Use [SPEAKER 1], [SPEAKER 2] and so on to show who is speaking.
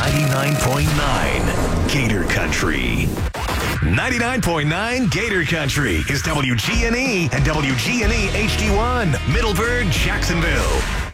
[SPEAKER 1] 99.9 Gator Country. 99.9 Gator Country is WGNE and WGNE HD1, Middleburg, Jacksonville.